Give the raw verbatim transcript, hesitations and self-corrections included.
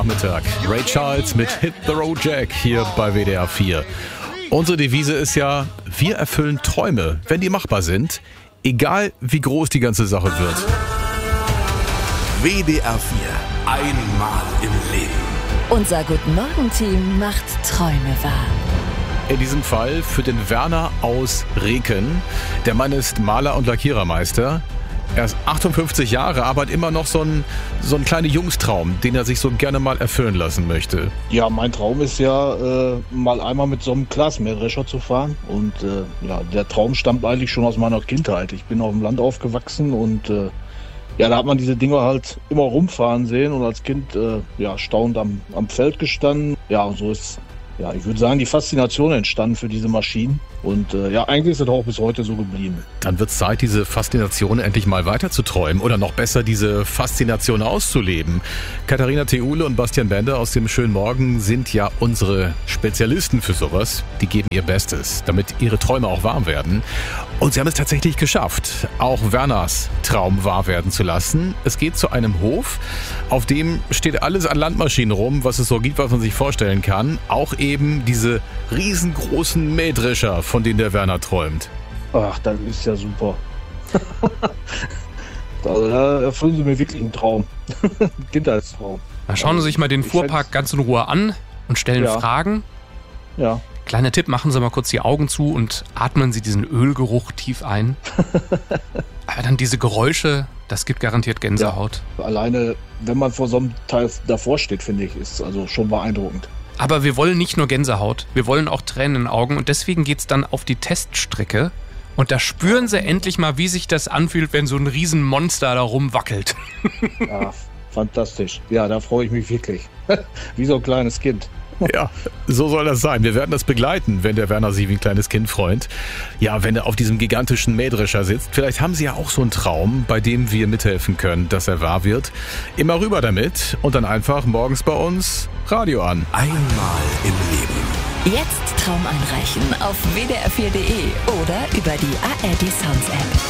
Nachmittag. Ray Charles mit Hit the Road Jack hier bei W D R vier. Unsere Devise ist ja, wir erfüllen Träume, wenn die machbar sind, egal wie groß die ganze Sache wird. W D R vier, einmal im Leben. Unser Guten-Morgen-Team macht Träume wahr. In diesem Fall für den Werner aus Reken. Der Mann ist Maler und Lackierermeister. Er ist achtundfünfzig Jahre, aber hat immer noch so einen, so einen kleinen Jungstraum, den er sich so gerne mal erfüllen lassen möchte. Ja, mein Traum ist ja, äh, mal einmal mit so einem Glasmähdrescher zu fahren. Und äh, ja, der Traum stammt eigentlich schon aus meiner Kindheit. Ich bin auf dem Land aufgewachsen und äh, ja, da hat man diese Dinger halt immer rumfahren sehen und als Kind äh, ja, staunend am, am Feld gestanden. Ja, und so ist, ja, ich würde sagen, die Faszination entstanden für diese Maschinen. Und äh, ja, eigentlich ist es auch bis heute so geblieben. Dann wird es Zeit, diese Faszination endlich mal weiterzuträumen oder noch besser diese Faszination auszuleben. Katharina Theule und Bastian Bender aus dem Schönen Morgen sind ja unsere Spezialisten für sowas. Die geben ihr Bestes, damit ihre Träume auch wahr werden. Und sie haben es tatsächlich geschafft, auch Werners Traum wahr werden zu lassen. Es geht zu einem Hof, auf dem steht alles an Landmaschinen rum, was es so gibt, was man sich vorstellen kann. Auch eben diese riesengroßen Mähdrescher, von denen der Werner träumt. Ach, das ist ja super. Also, da erfüllen Sie mir wirklich einen Traum. Kindheitstraum. Na, schauen Sie sich mal den Fuhrpark ganz in Ruhe an und stellen Ja. Fragen. Ja. Kleiner Tipp, machen Sie mal kurz die Augen zu und atmen Sie diesen Ölgeruch tief ein. Aber dann diese Geräusche, das gibt garantiert Gänsehaut. Alleine, wenn man vor so einem Teil davor steht, finde ich, ist also schon beeindruckend. Aber wir wollen nicht nur Gänsehaut, wir wollen auch Tränen in den Augen und deswegen geht's dann auf die Teststrecke und da spüren Sie endlich mal, wie sich das anfühlt, wenn so ein Riesenmonster da rumwackelt. Ja, fantastisch. Ja, da freue ich mich wirklich. Wie so ein kleines Kind. Ja, so soll das sein. Wir werden das begleiten, wenn der Werner Sie wie ein kleines Kind freut. Ja, wenn er auf diesem gigantischen Mähdrescher sitzt. Vielleicht haben Sie ja auch so einen Traum, bei dem wir mithelfen können, dass er wahr wird. Immer rüber damit und dann einfach morgens bei uns Radio an. Einmal im Leben. Jetzt Traum einreichen auf w d r vier punkt d e oder über die A R D Sounds App.